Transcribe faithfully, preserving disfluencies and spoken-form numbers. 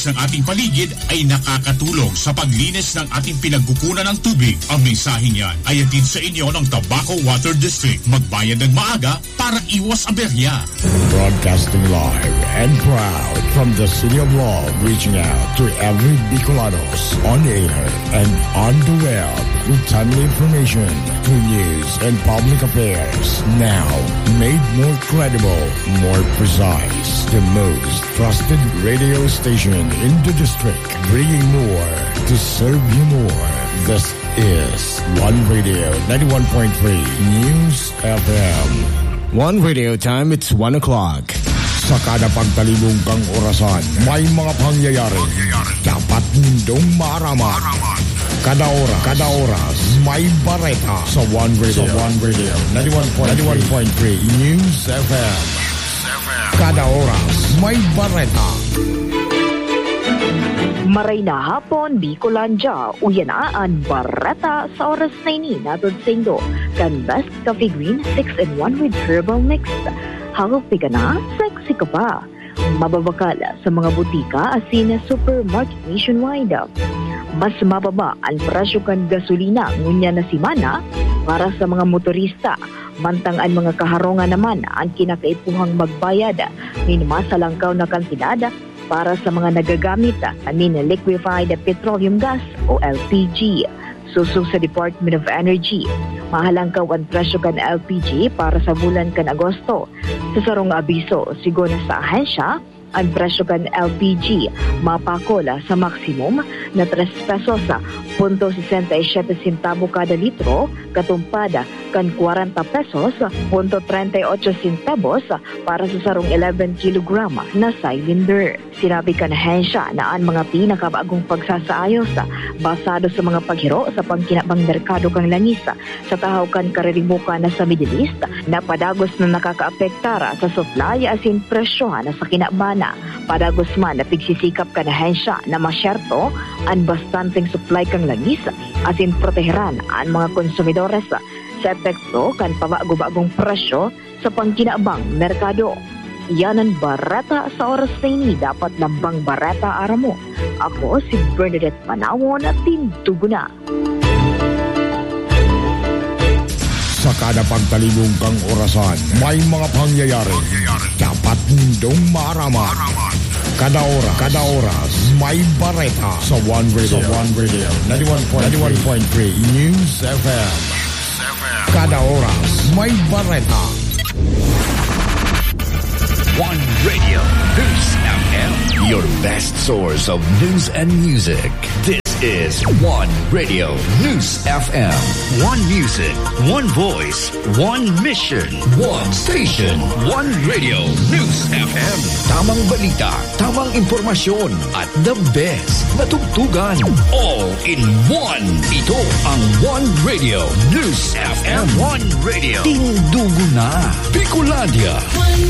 ng ating paligid ay nakakatulong sa paglinis ng ating pinagkukunan ng tubig. Ang mensaheng yan ay atid sa inyo ng Tabaco Water District. Magbayad ng maaga para iwas aberya. Broadcasting live and proud from the City of Love, reaching out to every Bicolanos on air and on the web with timely information, true news, and public affairs. Now, made more credible, more precise, the most trusted radio station in the district, bringing more to serve you more. This is One Radio ninety-one point three News F M. One Radio time, it's one o'clock. Sa kada pagtalibong kang orasan, may mga pangyayari. Dapat mundong maaraman. Kada oras, kada oras, may bareta sa One Radio. Sa One Radio ninety-one point three News F M. Kada oras, may bareta. Maray na hapon, Bicolandia, uyanaan, barata sa oras na ini natod sa Indo. Kan Best Coffee Green six in one with herbal mix. Halupi ka na, sexy ka pa. Mababakal sa mga butika asin supermarket nationwide. Mas mababa ang presyo kan gasolina ngunya na simana para sa mga motorista. Mantang ang mga kaharongan naman ang kinakaipuhang magbayad ng masalangkaw na kantidad para sa mga nagagamit amin liquefied petroleum gas o L P G. Susong sa Department of Energy, mahalangkaw ang presyo kan L P G para sa bulan kan Agosto. Sa sarong abiso, sigo na sa ahensya, ang presyo kan L P G mapakola sa maksimum na tres pesos punto sesenta y siete centavo kada litro, katumpada kan cuarenta pesos punto treinta y ocho centavos para sa sarong eleven kilogram na cylinder. Sinabi kan ahensya na ang mga pinakabagong pagsasaayos basado sa mga paghiro sa pangkinabang merkado kang langis sa tahaw kan karirimuka na sa Middle East na padagos na nakakaapektara sa supply asin presyo na sa kinabana. Padagos man na pigsisikap ka na hensya na masyerto ang bastanteng supply kang langis asin proteheran ang mga konsumidores sa epekto kan pabago-bagong presyo sa pangkinabang merkado. Yan ang barata sa oras na ini, dapat lambang barata ara mo. Ako si Bernadette Panawon at Tintugo na. Sa kada pagtalibong kang orasan, may mga pangyayari. Dapat mundong maaraman. Kada oras, kada oras, may bareta sa One Radio. Sa One Radio ninety-one point three News F M. Kada oras, may bareta. One Radio News F M, your best source of news and music. This is One Radio News F M. One music, one voice, one mission, one station. One Radio News F M. Tamang balita, tamang impormasyon, at the best na tugtugan. All in one. Ito ang One Radio News F M. One Radio. Tindugo na. Bicolandia.